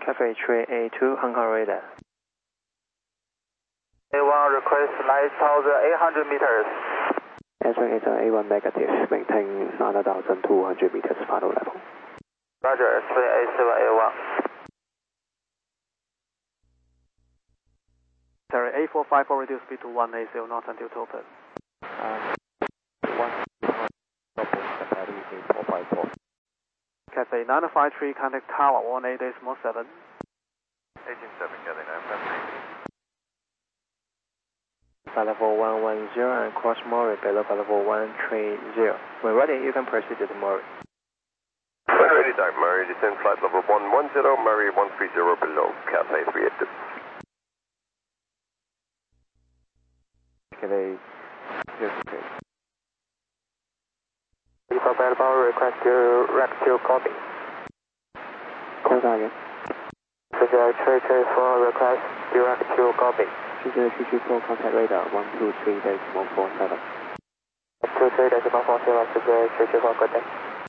Cafe Tree A2, Hong Kong radar. A1 request 9,800 meters. Answering is A1 negative, maintain 9,200 meters final level. Roger, S3 A7 A1. Sorry, A454 reduce speed to 180 knots until open. 454. Cathay 953, contact tower 18.7. 18.7, Cathay 953. Flight level 110 and cross Maury below flight level 130. When ready, you can proceed to Maury. When ready, Doc Murray, descend flight level 110, Murray 130 below, Cathay 382. Cathay 06. Available, request to REC2 copy. Call target. Tree 4 request to REC2 copy. 304 contact radar 123.47. 123.47, Tree 4, good day.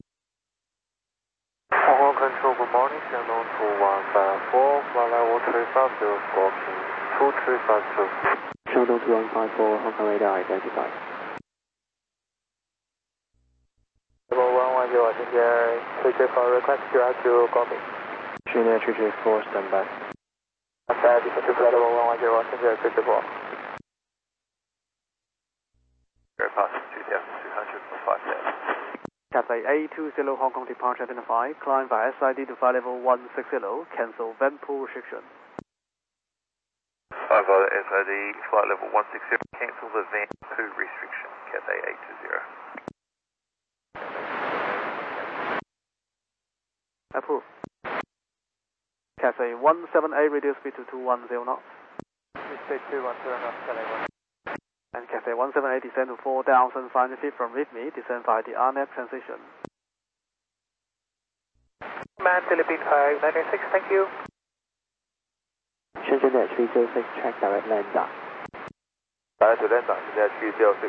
Hong Kong Control, good morning, Shandong 2154, flight level 350, scorpion 2352. Shandong 2154, Hong Kong radar identified. Level 110,现在 Tree 4 request to REC2 copy. 304 standby. Outside, descend to flight level 110,现在 Tree 4. Air pass 2,200 for 5 minutes. Cathay A20 Hong Kong departure identified. Climb via SID to flight level 160. Cancel vent pool restriction. 5 Violet SID, flight level 160, cancel the vent pool restriction, Cathay 820. Approved. Cathay 178 reduce speed to 210 knots. Speed 210 knots, Cathay 1. And Cathay 178 descend to 4,500 feet from README, descend via the RNAV transition. Man Philippine 596, thank you. Shenzhen at 306, track direct lander. Direct to lander, 现在 306.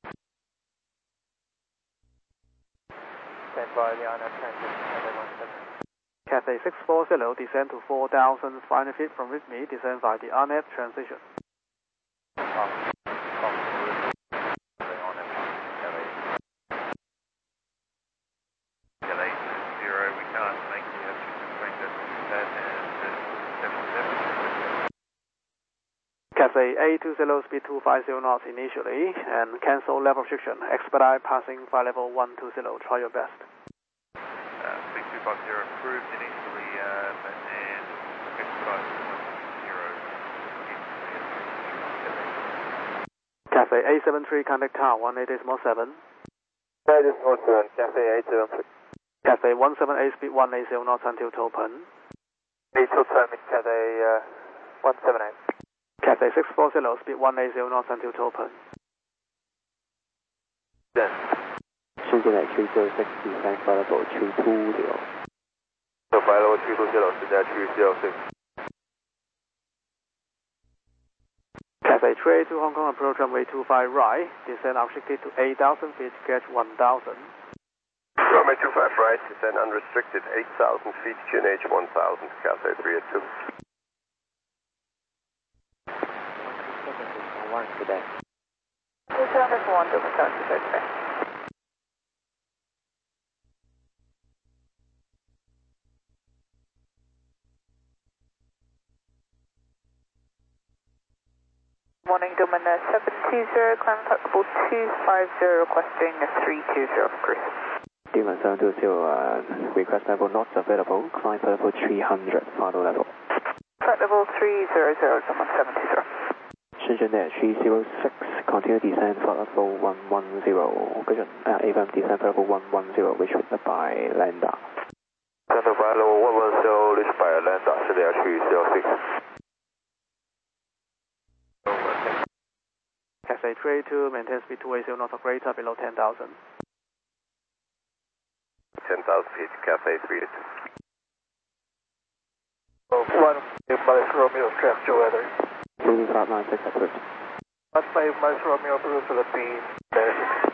Stand by the RNAV transition, Cathay 17. Cathay 640 descend to 4,500 feet from README, descend via the RNAV transition. Cathay A20 speed 250 knots initially and cancel level restriction. Expedite passing flight level 120. Try your best. Speed 250 approved initially and expedite 120. Cathay A73 contact tower 18.7. 18.7, Cathay A73. Cathay 178 speed 180 knots until open. 827, Cathay 178. Cathay 640 speed 180 knots until open. Then. Shenzhen at 306, descend flight level 220. So flight level 220, 现在 306. Cathay 382 Hong Kong approach runway 25 right, descend unrestricted to 8,000 feet, catch 1,000. Runway 25 right, descend unrestricted 8,000 feet, QNH 1,000, Cathay 382. Today. 271 to return to today. Morning, Domina 720, climb flight level 250, requesting a 320 cruise. Demon 720, request level not available, climb level 300, final level. Flight level 300, someone 720. Shenzhen at 306, continue descend flight level 110, vision, AVM descend flight level 110, reached by lander. Center flight level 110, reached by lander, 现在 306. Cathay 382 maintain speed 280 knots or greater below 10,000. 10,000 feet, Cathay 382. Oh, 1 minus Romeo, trap to weather. Moving flight 96 approved. 1 minus Romeo, approved Philippines, 36.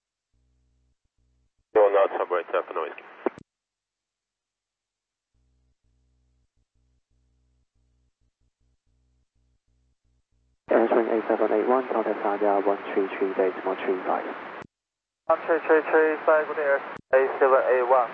Still not subway, Stefano Whiskey. ground contact Sanya 133.35. 13335, good air, A7A1.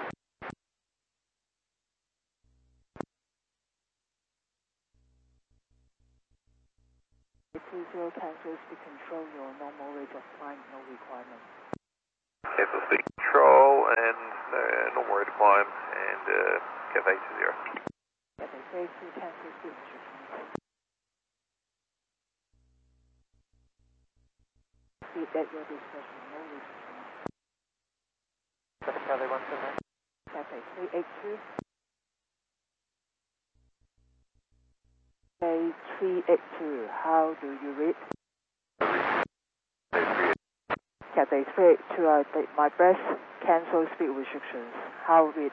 Cancel speed control, your normal rate of climb, no requirement. Cancel speed control and normal rate of climb and Cathay 20. Cathay 3, cancel speed restrictions. Speed at your discretion, no restrictions. Cathay 179. Cathay 382. Cathay 382, how do you read? Cathay 382, I take my best, cancel speed restrictions. How read?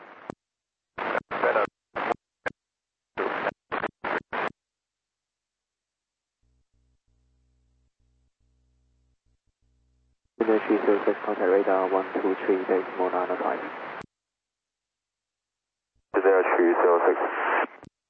Energy 06, contact radar 123.905. 0306.